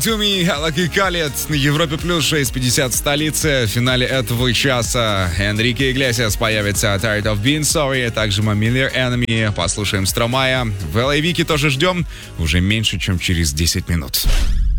Туми, Алак и Калет на Европе Плюс 6:50 в столице. В финале этого часа Энрике Иглесиас появится Tired of Being Sorry, а также Familiar Enemy. Послушаем Стромая. В LA Вики тоже ждем уже меньше, чем через 10 минут.